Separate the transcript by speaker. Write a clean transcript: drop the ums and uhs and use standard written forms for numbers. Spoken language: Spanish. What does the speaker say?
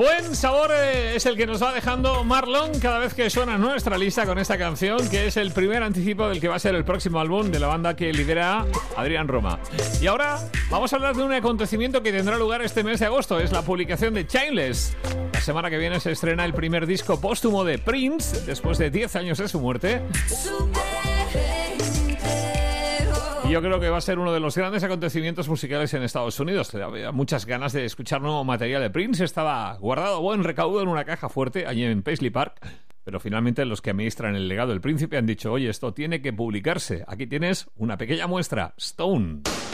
Speaker 1: Buen sabor es el que nos va dejando Marlon cada vez que suena nuestra lista con esta canción, que es el primer anticipo del que va a ser el próximo álbum de la banda que lidera Adrián Roma. Y ahora vamos a hablar de un acontecimiento que tendrá lugar este mes de agosto. Es la publicación de Chainless. La semana que viene se estrena el primer disco póstumo de Prince, después de 10 años de su muerte. Y yo creo que va a ser uno de los grandes acontecimientos musicales en Estados Unidos. Había muchas ganas de escuchar nuevo material de Prince. Estaba guardado buen recaudo en una caja fuerte allí en Paisley Park. Pero finalmente los que administran el legado del príncipe han dicho: oye, esto tiene que publicarse. Aquí tienes una pequeña muestra. Stone.